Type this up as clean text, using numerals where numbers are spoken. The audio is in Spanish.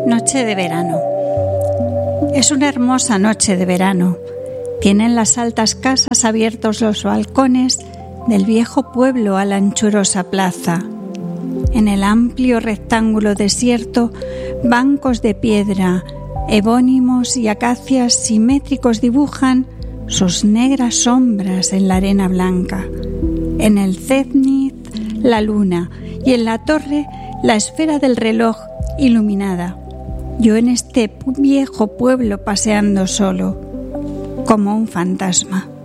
Noche de verano. Es una hermosa noche de verano. Tienen las altas casas abiertos los balcones del viejo pueblo a la anchurosa plaza. En el amplio rectángulo desierto, bancos de piedra, ebónimos y acacias simétricos dibujan sus negras sombras en la arena blanca. En el cénit, la luna, y en la torre, la esfera del reloj iluminada. Yo en este viejo pueblo paseando solo, como un fantasma.